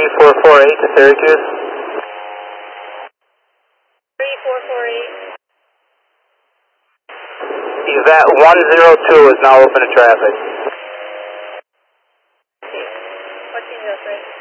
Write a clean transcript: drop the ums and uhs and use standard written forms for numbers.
3448 to Syracuse. 3448. Evat 102 is now open to traffic. Watching this, right?